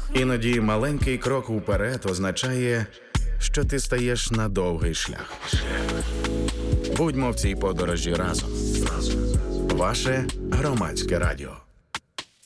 Іноді маленький крок уперед означає, що ти стаєш на довгий шлях. Будьмо в цій подорожі разом. Ваше Громадське радіо.